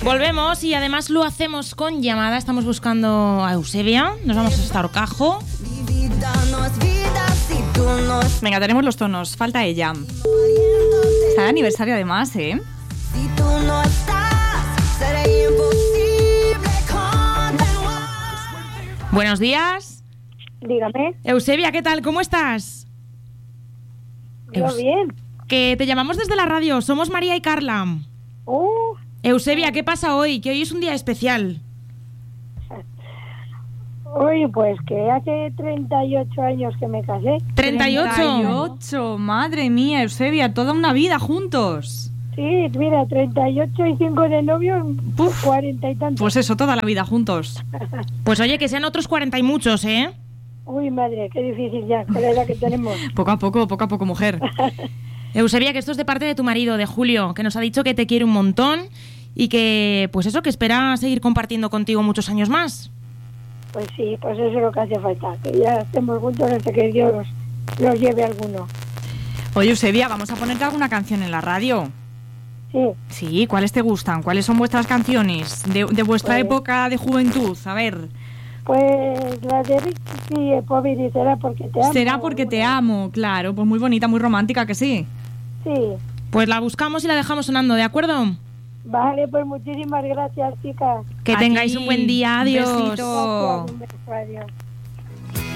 Volvemos y además lo hacemos con llamada. Estamos buscando a Eusebia. Nos vamos hasta Horcajo. Venga, tenemos los tonos. Falta ella. Está de aniversario además, ¿eh? Si tú no estás, será imposible continuar. Buenos días. Dígame. Eusebia, ¿qué tal? ¿Cómo estás? Yo bien. Que te llamamos desde la radio. Somos María y Carla. Eusebia, ¿qué pasa hoy? Que hoy es un día especial. Oye, pues que hace 38 años que me casé. 38. 38, madre mía, Eusebia, toda una vida juntos. Sí, mira, 38 y 5 de novios, 40 y tantos. Pues eso, toda la vida juntos. Pues oye, que sean otros 40 y muchos, ¿eh? Uy, madre, qué difícil ya, con la edad que tenemos. Poco a poco, mujer. Eusebia, que esto es de parte de tu marido, de Julio, que nos ha dicho que te quiere un montón y que, pues eso, que espera seguir compartiendo contigo muchos años más. Pues sí, pues eso es lo que hace falta, que ya estemos juntos hasta que Dios los lleve alguno. Oye, Eusebia, vamos a ponerte alguna canción en la radio. Sí. Sí, ¿cuáles te gustan? ¿Cuáles son vuestras canciones de vuestra Pues, época de juventud? A ver. Pues la de Ricky Poveri, será porque te amo. Será porque te amo, claro, pues muy bonita, muy romántica, que sí. Sí. Pues la buscamos y la dejamos sonando, ¿de acuerdo? Vale, pues muchísimas gracias, chicas. Que tengáis un buen día, adiós. Besito. Gracias, un beso, adiós.